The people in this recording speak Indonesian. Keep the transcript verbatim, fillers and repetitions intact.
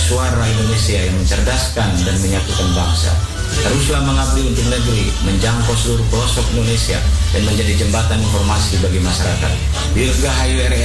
suara Indonesia yang mencerdaskan dan menyatukan bangsa. Teruslah mengabdi untuk negeri, menjangkau seluruh pelosok Indonesia dan menjadi jembatan informasi bagi masyarakat. Dirgahayu R I